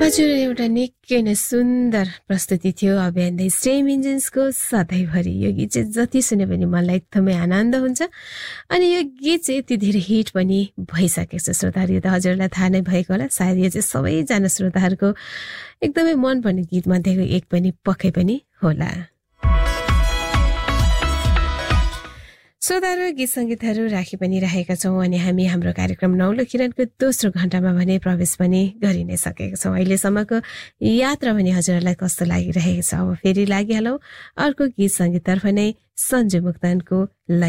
हजुर एउटा निकै नै सुन्दर प्रस्तुति थियो अभियान स्टेम इन्जिन्सको सधैँभरि। यो गीत चाहिँ जति सुने पनि मलाई एकदमै आनन्द हुन्छ अनि यो गीत चाहिँ यति धेरै हिट पनि भइसकेको छ श्रोताहरू। यो त हजुरलाई थाहा नै भएको होला, सायद यो चाहिँ सबैजना श्रोताहरूको एकदमै मनपर्ने गीत मध्येको एक पनि पक्कै पनि होला। श्रोताहरू गीत सङ्गीतहरू राखी पनि राखेका छौँ अनि हामी हाम्रो कार्यक्रम नौलो किरणको दोस्रो घण्टामा भने प्रवेश पनि गरि नै सकेका छौँ। अहिलेसम्मको यात्रा भने हजुरहरूलाई कस्तो लागिरहेको छ? अब फेरि लागिहालौँ अर्को गीत सङ्गीततर्फ नै। सञ्जु मुक्तानको